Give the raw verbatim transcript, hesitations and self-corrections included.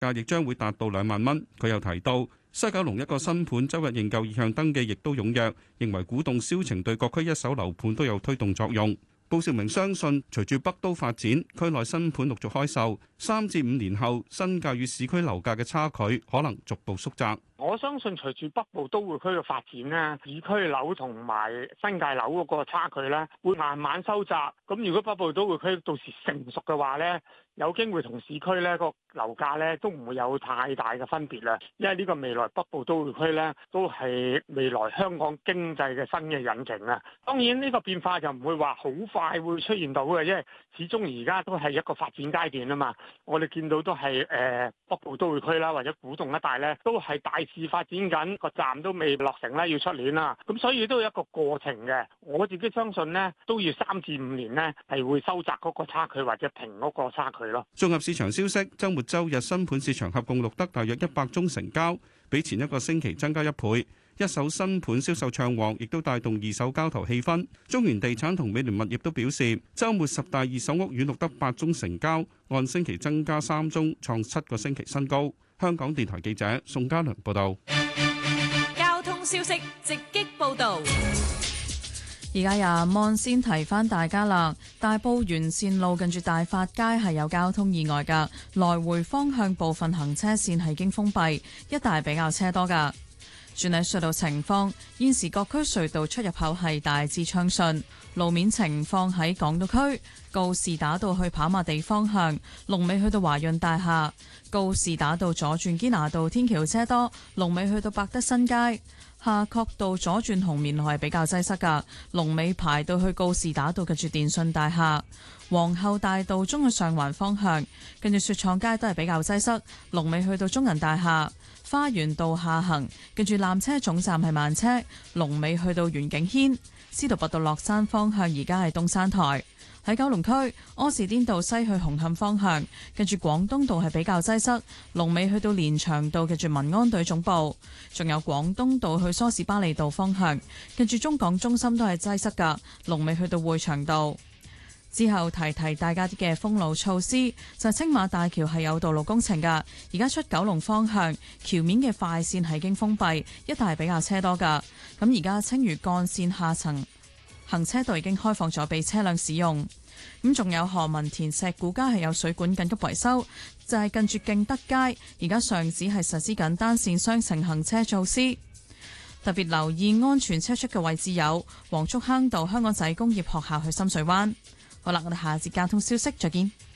價亦將會達到兩萬蚊。佢又提到，西九龍一個新盤周日認購意向登記亦都踴躍，認為古洞銷情對各區一手樓盤都有推動作用。布少明相信，隨住北都發展，區內新盤陸續開售，三至五年後，新界與市區樓價嘅差距可能逐步縮窄。 我相信隨住北部都會區嘅發展咧，市區樓同埋新界樓嗰個差距咧，會慢慢收窄。咁如果北部都會區到時成熟嘅話咧，有機會同市區咧個樓價咧都唔會有太大嘅分別啦。因為呢個未來北部都會區咧都係未來香港經濟嘅新嘅引擎啊。當然呢個變化就唔會話好快會出現到嘅，因為始終而家都係一個發展階段啊嘛。我哋見到都係誒、呃、北部都會區啦，或者古洞一帶咧，都係大市發展緊，個站都未落成啦，要出年啦。咁所以都有一個過程嘅。我自己相信呢，都要三至五年呢，係會收窄嗰個差距或者平嗰個差距咯。 綜合市場消息，週末週日新盤市場合共錄得大約一百宗成交，比前一個星期增加一倍。一手新盤銷售暢旺，亦都帶動二手交投氣氛。中原地產同美聯物業都表示，週末十大二手屋苑錄得八宗成交，按星期增加三宗，創七個星期新高。香港電台記者宋嘉良報道。 交通消息直擊報道。 而家廿蚊先提翻大家啦，大埔完善路近住大發街係有交通意外噶，來回方向部分行車線係經封閉，一帶比較車多噶。轉喺隧道情況，現時各區隧道出入口係大致暢順。路面情況喺港島區，告士打道去跑馬地方向，龍尾去到華潤大廈；告士打道左轉堅拿道天橋車多，龍尾去到百德新街。夏慤道左轉紅棉路係比較擠塞噶，龍尾排到去告士打道近住電訊大廈。皇后大道中去上環方向，跟住雪廠街都係比較擠塞，龍尾去到中銀大廈。花園道下行，跟住纜車總站係慢車，龍尾去到元景軒。司徒拔道落山方向而家係東山台。喺九龍區柯士甸道西去紅磡方向，跟住廣東道係比較擠塞，龍尾去到連翔道，跟住民安隊總部。仲有廣東道去梳士巴利道方向，跟住中港中心都係擠塞噶，龍尾去到匯祥道。之後提提大家啲嘅封路措施，就係、青馬大橋係有道路工程噶，而家出九龍方向橋面嘅快線係經封閉，一帶係比較車多噶。咁而家青嶼幹線下層行車道已經開放咗俾車輛使用。咁仲有何文田石鼓街係有水管緊急維修，就係、是、近住敬德街，而家上址係實施緊單線雙程行車措施。特別留意安全車出嘅位置有黃竹坑道香港仔工業學校去深水灣。好啦，我哋下節交通消息再見。